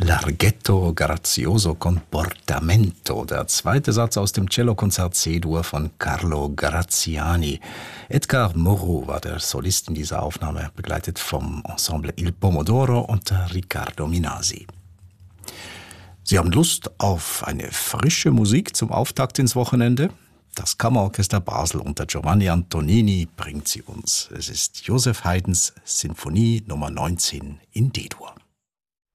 Larghetto grazioso comportamento, der zweite Satz aus dem Cellokonzert C-Dur von Carlo Graziani. Edgar Moreau war der Solist in dieser Aufnahme, begleitet vom Ensemble Il Pomodoro unter Riccardo Minasi. Sie haben Lust auf eine frische Musik zum Auftakt ins Wochenende? Das Kammerorchester Basel unter Giovanni Antonini bringt sie uns. Es ist Joseph Haydns Sinfonie Nummer 19 in D-Dur.